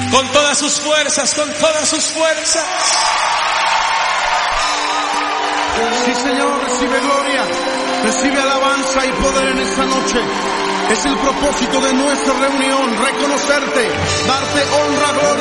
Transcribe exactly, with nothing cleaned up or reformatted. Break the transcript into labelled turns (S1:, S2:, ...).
S1: con todas sus fuerzas, con todas sus fuerzas.
S2: Sí, Señor, recibe gloria, recibe alabanza y poder en esta noche. Es el propósito de nuestra reunión, reconocerte, darte honra, gloria.